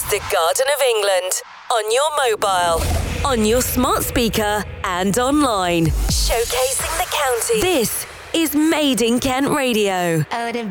the Garden of England on your mobile, on your smart speaker, and online. Showcasing the county. This is Made in Kent Radio. Oh, the